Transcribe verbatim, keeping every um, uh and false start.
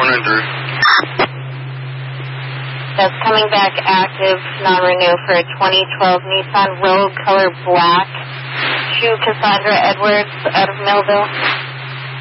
nine three. That's coming back active, non-renew for a twenty twelve Nissan Rogue, color black, to Cassandra Edwards out of Millville.